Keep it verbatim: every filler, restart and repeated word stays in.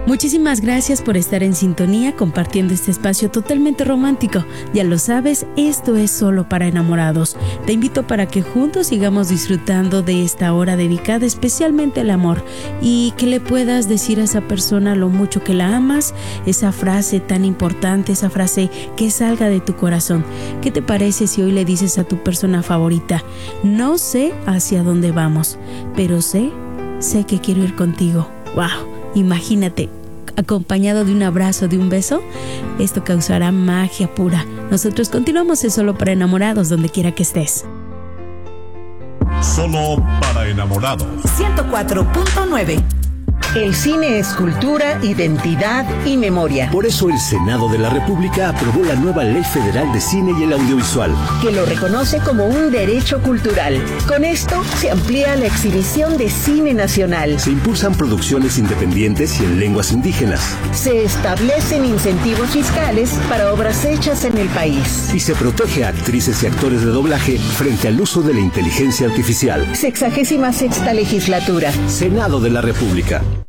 Muchísimas gracias por estar en sintonía compartiendo este espacio totalmente romántico. Ya lo sabes, esto es Solo para Enamorados. Te invito para que juntos sigamos disfrutando de esta hora dedicada especialmente al amor y que le puedas decir a esa persona lo mucho que la amas, esa frase tan importante, esa frase que salga de tu corazón. ¿Qué te parece si hoy le dices a tu persona favorita: no sé hacia dónde vamos, pero sé, sé que quiero ir contigo? ¡Wow! Imagínate, acompañado de un abrazo, de un beso, esto causará magia pura. Nosotros continuamos en Solo para Enamorados, donde quiera que estés. Solo para Enamorados. ciento cuatro punto nueve. El cine es cultura, identidad y memoria. Por eso el Senado de la República aprobó la nueva Ley Federal de Cine y el Audiovisual, que lo reconoce como un derecho cultural. Con esto se amplía la exhibición de cine nacional. Se impulsan producciones independientes y en lenguas indígenas. Se establecen incentivos fiscales para obras hechas en el país. Y se protege a actrices y actores de doblaje frente al uso de la inteligencia artificial. Sexagésima sexta legislatura. Senado de la República.